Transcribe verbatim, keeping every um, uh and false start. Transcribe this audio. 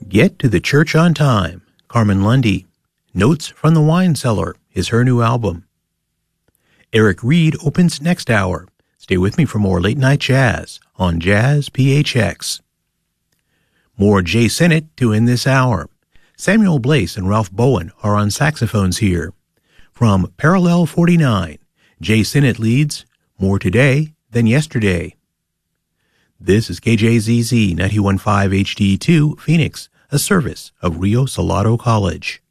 Get to the Church on Time, Carmen Lundy. Notes from the Wine Cellar is her new album. Eric Reed opens next hour. Stay with me for more late night jazz on Jazz P H X. More Jay Sennett to end this hour. Samuel Blaise and Ralph Bowen are on saxophones here. From Parallel forty-nine, Jay Sennett leads More Today Than Yesterday. This is K J Z Z ninety-one point five H D two, Phoenix, a service of Rio Salado College.